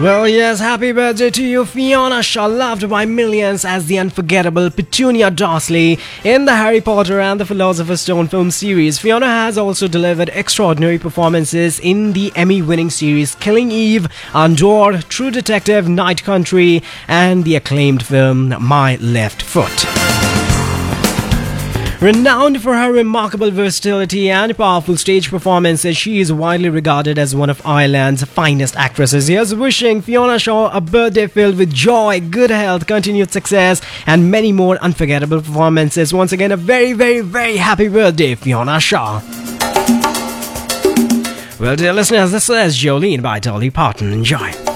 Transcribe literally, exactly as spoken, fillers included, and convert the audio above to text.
Well, yes, happy birthday to you, Fiona Shaw, loved by millions as the unforgettable Petunia Dursley in the Harry Potter and the Philosopher's Stone film series. Fiona has also delivered extraordinary performances in the Emmy-winning series Killing Eve, Andor, True Detective, Night Country, and the acclaimed film My Left Foot. Renowned for her remarkable versatility and powerful stage performances, she is widely regarded as one of Ireland's finest actresses. Here's wishing Fiona Shaw a birthday filled with joy, good health, continued success, and many more unforgettable performances. Once again, a very, very, very happy birthday, Fiona Shaw. Well, dear listeners, this is Jolene by Dolly Parton. Enjoy.